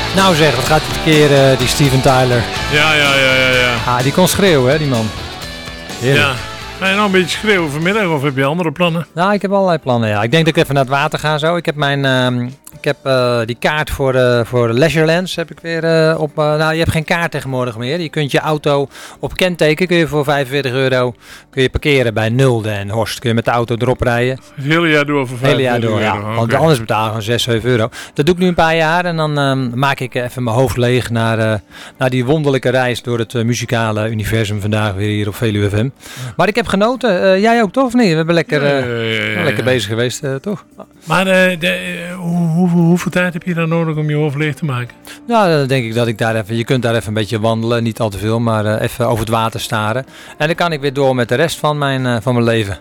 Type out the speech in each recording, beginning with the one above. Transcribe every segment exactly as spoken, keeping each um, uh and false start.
Nou zeg, wat gaat dit keer, uh, die Steven Tyler. Ja, ja, ja, ja, ja. Ah, die kon schreeuwen, hè, die man. Heerlijk. Ja. Ga je nou een beetje schreeuwen vanmiddag of heb je andere plannen? Nou, ik heb allerlei plannen, ja. Ik denk dat ik even naar het water ga zo. Ik heb mijn, uh, ik heb uh, die kaart voor, uh, voor Leisurelands heb ik weer uh, op. Uh, nou, je hebt geen kaart tegenwoordig meer. Je kunt je auto op kenteken, kun je voor vijfenveertig euro kun je parkeren bij Nulde en Horst. Kun je met de auto erop rijden. Het hele jaar door voor vijfenveertig euro? Het hele jaar door, ja. Okay. Want anders betaal je gewoon zes, zeven euro. Dat doe ik nu een paar jaar en dan uh, maak ik even mijn hoofd leeg naar, uh, naar die wonderlijke reis door het uh, muzikale universum vandaag weer hier op Veluwe F M. Ja. Maar ik heb genoten. Uh, jij ook toch of niet? We hebben lekker, uh, ja, ja, ja, ja. lekker bezig geweest, uh, toch? Maar uh, de, uh, hoe, hoe, hoeveel tijd heb je dan nodig om je hoofd leeg te maken? Nou, dan denk ik dat ik daar even, je kunt daar even een beetje wandelen, niet al te veel, maar uh, even over het water staren. En dan kan ik weer door met de rest van mijn, uh, van mijn leven.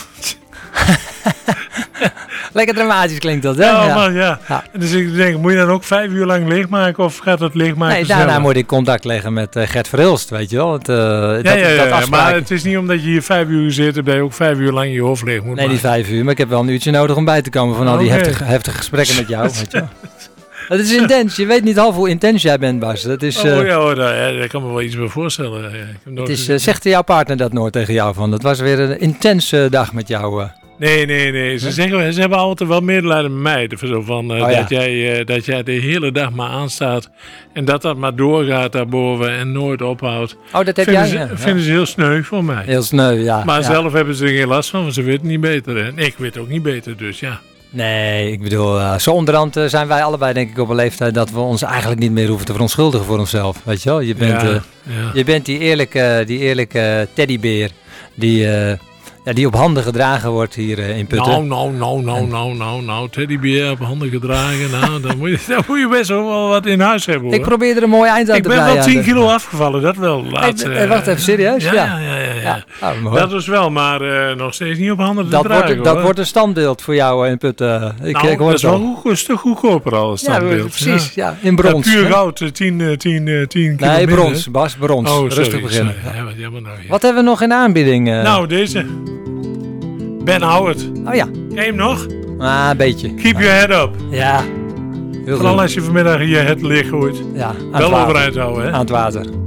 Lekker dramatisch klinkt dat, hè? Ja, ja. Man, ja. ja. Dus ik denk, moet je dan ook vijf uur lang leegmaken of gaat dat leegmaken? Nee, daarna zelf? Moet ik contact leggen met uh, Gert Verhulst, weet je wel. Het, uh, ja, dat, ja, ja, dat ja, maar het is niet omdat je hier vijf uur zit, dat je ook vijf uur lang je hoofd leeg moet nee, maken. niet vijf uur, maar ik heb wel een uurtje nodig om bij te komen van al okay. die heftige, heftige gesprekken met jou, weet je wel. Het is intens. Je weet niet half hoe intens jij bent, Bas. Dat is, uh, oh ja hoor, daar, daar kan me wel iets bij voorstellen. Ja, ik het is, uh, zegt jouw partner dat nooit tegen jou van? Dat was weer een intense dag met jou. Uh. Nee, nee, nee. Ze, huh? zeggen, ze hebben altijd wel medelijden met mij. Zo van, uh, oh, ja. dat, jij, uh, dat jij de hele dag maar aanstaat. En dat dat maar doorgaat daarboven en nooit ophoudt. Oh, dat heb vinden jij? Ze, ja. Vinden ze heel sneu voor mij. Heel sneu, ja. Maar ja. zelf hebben ze er geen last van, want ze weten niet beter. Hè? Nee, ik weet ook niet beter, dus ja. Nee, ik bedoel, uh, zo onderhand uh, zijn wij allebei denk ik op een leeftijd dat we ons eigenlijk niet meer hoeven te verontschuldigen voor onszelf. Weet je wel, je bent, ja, uh, ja. Je bent die eerlijke, die eerlijke teddybeer die, uh, ja, die op handen gedragen wordt hier uh, in Putten. Nou, nou, nou, nou, en... nou, nou, nou, teddybeer op handen gedragen, nou, dan moet je, dan moet je best wel wat in huis hebben, hoor. Ik probeer er een mooi eind aan ik te breien. Ik ben wel tien kilo afgevallen, dat wel. Laat, hey, uh, wacht even, serieus? Ja, ja, ja. ja, ja. ja. Oh, dat is wel, maar uh, nog steeds niet op handen te dat dragen, wordt, Dat wordt een standbeeld voor jou in Putten. Ik, nou, ik hoor dat is wel goed, een stuk goedkoper al een standbeeld. Ja, precies, ja. ja in brons. Ja, puur goud, tien kilo. Nee, brons, Bas, brons. Oh, rustig sorry, beginnen. Sorry. Ja, wat, jammer nou, ja. Wat hebben we nog in aanbieding? Uh? Nou, deze. Ben Howard. Oh ja. Ken je hem nog? Ah, een beetje. Keep ah. your head up. Ja. Vooral als je vanmiddag je head leeg gooit. Ja. Wel overeind houden, hè? Aan het water.